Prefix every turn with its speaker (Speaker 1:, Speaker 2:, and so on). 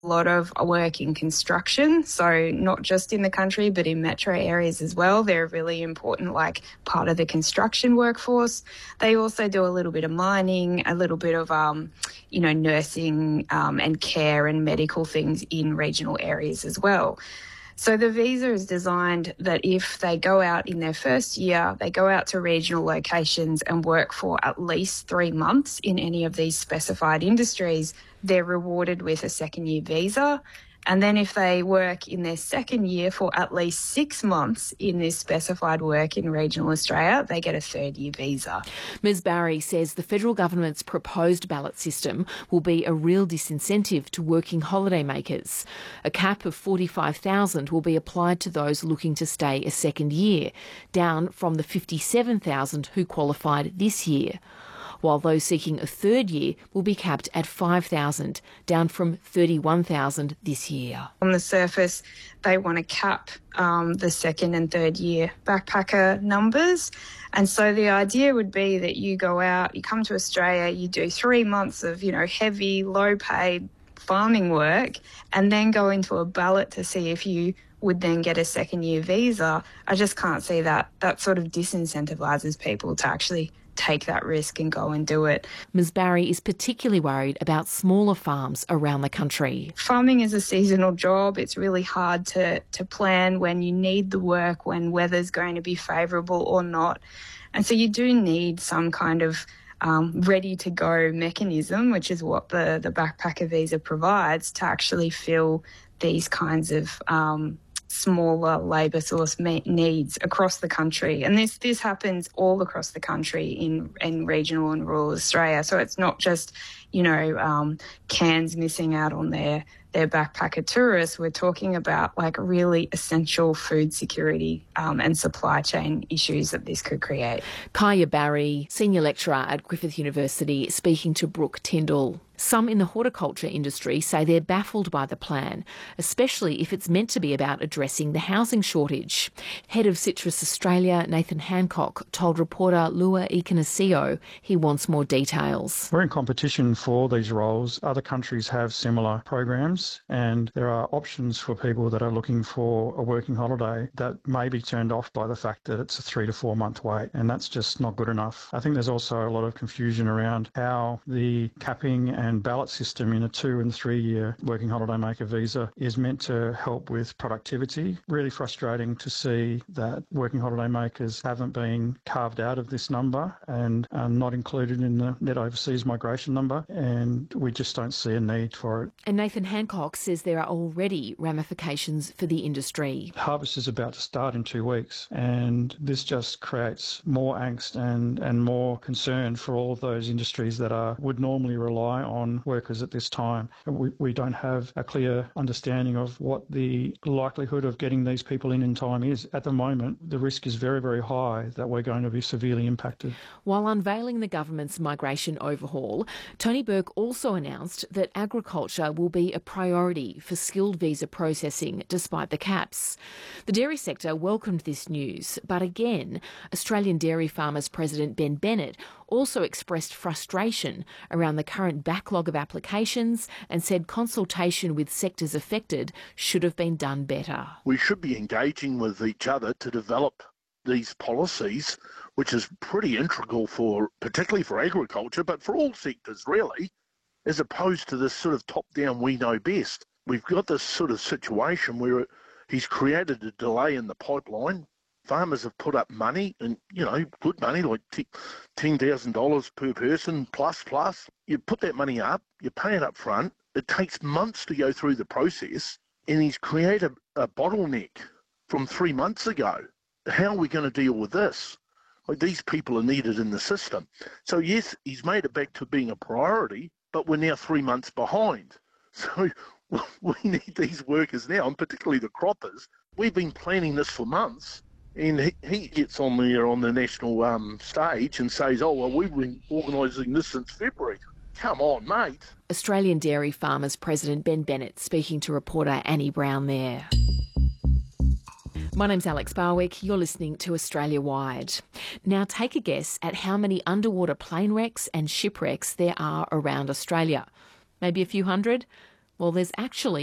Speaker 1: A lot of work in construction, so not just in the country but in metro areas as well. They're a really important part of the construction workforce. They also do a little bit of mining, a little bit of nursing and care and medical things in regional areas as well. So the visa is designed that if they go out in their first year, they go out to regional locations and work for at least 3 months in any of these specified industries, they're rewarded with a second-year visa. And then if they work in their second year for at least 6 months in this specified work in regional Australia, they get a third-year visa.
Speaker 2: Ms Barry says the federal government's proposed ballot system will be a real disincentive to working holidaymakers. A cap of 45,000 will be applied to those looking to stay a second year, down from the 57,000 who qualified this year, while those seeking a third year will be capped at 5,000, down from 31,000 this year.
Speaker 1: On the surface, they want to cap the second and third year backpacker numbers. And so the idea would be that you go out, you come to Australia, you do 3 months of, heavy, low-paid farming work, and then go into a ballot to see if you would then get a second-year visa. I just can't see that. That sort of disincentivises people to actually take that risk and go and do it.
Speaker 2: Ms Barry is particularly worried about smaller farms around the country.
Speaker 1: Farming is a seasonal job. It's really hard to plan when you need the work, when weather's going to be favourable or not. And so you do need some kind of ready-to-go mechanism, which is what the backpacker visa provides, to actually fill these kinds of smaller labour source needs across the country. And this happens all across the country in regional and rural Australia. So it's not just, Cairns missing out on their backpacker tourists. We're talking about really essential food security and supply chain issues that this could create.
Speaker 2: Kaya Barry, Senior Lecturer at Griffith University, speaking to Brooke Tyndall. Some in the horticulture industry say they're baffled by the plan, especially if it's meant to be about addressing the housing shortage. Head of Citrus Australia, Nathan Hancock, told reporter Lua Ikanasio he wants more details.
Speaker 3: We're in competition for these roles. Other countries have similar programs, and there are options for people that are looking for a working holiday that may be turned off by the fact that it's a 3 to 4 month wait, and that's just not good enough. I think there's also a lot of confusion around how the capping and ballot system in a 2 and 3 year working holiday maker visa is meant to help with productivity. Really frustrating to see that working holiday makers haven't been carved out of this number and are not included in the net overseas migration number, and we just don't see a need for it.
Speaker 2: And Nathan Hancock says there are already ramifications for the industry.
Speaker 3: Harvest is about to start in 2 weeks, and this just creates more angst and more concern for all of those industries that would normally rely on workers at this time. We don't have a clear understanding of what the likelihood of getting these people in time is. At the moment, the risk is very, very high that we're going to be severely impacted.
Speaker 2: While unveiling the government's migration overhaul, Tony Burke also announced that agriculture will be a priority for skilled visa processing despite the caps. The dairy sector welcomed this news, but again, Australian Dairy Farmers President Ben Bennett also expressed frustration around the current backlog of applications and said consultation with sectors affected should have been done better.
Speaker 4: We should be engaging with each other to develop these policies, which is pretty integral particularly for agriculture, but for all sectors really, as opposed to this sort of top-down we know best. We've got this sort of situation where he's created a delay in the pipeline. Farmers have put up money, and, good money, like $10,000 per person, plus. You put that money up, you pay it up front, it takes months to go through the process, and he's created a bottleneck from 3 months ago. How are we going to deal with this? These people are needed in the system. So yes, he's made it back to being a priority, but we're now 3 months behind. So we need these workers now, and particularly the croppers. We've been planning this for months. And he gets on there on the national stage and says, we've been organising this since February. Come on, mate.
Speaker 2: Australian Dairy Farmers President Ben Bennett speaking to reporter Annie Brown there. My name's Alex Barwick. You're listening to Australia Wide. Now take a guess at how many underwater plane wrecks and shipwrecks there are around Australia. Maybe a few hundred? Well, there's actually